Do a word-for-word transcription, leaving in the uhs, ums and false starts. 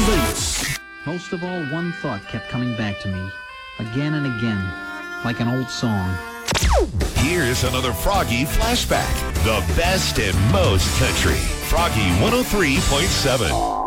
beats. Most of all, one thought kept coming back to me, again and again, like an old song. Here's another Froggy flashback. The best and most country. Froggy one oh three point seven.